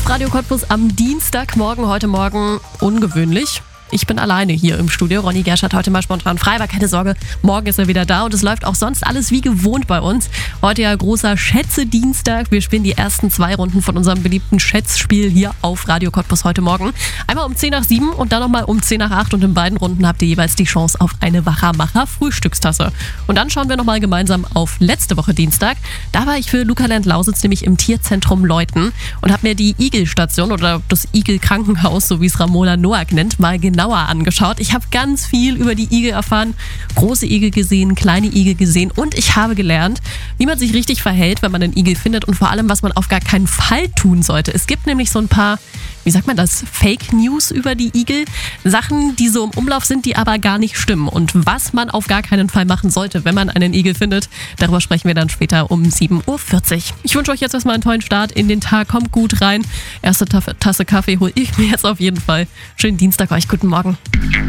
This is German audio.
Radio Cottbus am Dienstagmorgen, heute Morgen ungewöhnlich. Ich bin alleine hier im Studio. Ronny Gersch hat heute mal spontan frei, aber keine Sorge, morgen ist er wieder da und es läuft auch sonst alles wie gewohnt bei uns. Heute ja großer Schätze-Dienstag. Wir spielen die ersten 2 Runden von unserem beliebten Schätzspiel hier auf Radio Cottbus heute Morgen. Einmal um 10 nach 7 und dann nochmal um 10 nach 8 und in beiden Runden habt ihr jeweils die Chance auf eine Wachermacher-Frühstückstasse. Und dann schauen wir nochmal gemeinsam auf letzte Woche Dienstag. Da war ich für Lucaland Lausitz nämlich im Tierzentrum Leuthen und habe mir die Igelstation oder das Igel-Krankenhaus, so wie es Ramona Noack nennt, mal genauer angeschaut. Ich habe ganz viel über die Igel erfahren, große Igel gesehen, kleine Igel gesehen und ich habe gelernt, wie man sich richtig verhält, wenn man einen Igel findet und vor allem, was man auf gar keinen Fall tun sollte. Es gibt nämlich so ein paar, wie sagt man das, Fake News über die Igel, Sachen, die so im Umlauf sind, die aber gar nicht stimmen und was man auf gar keinen Fall machen sollte, wenn man einen Igel findet. Darüber sprechen wir dann später um 7.40 Uhr. Ich wünsche euch jetzt erstmal einen tollen Start in den Tag, kommt gut rein. Erste Tasse Kaffee hole ich mir jetzt auf jeden Fall. Schönen Dienstag euch, guten Morgen.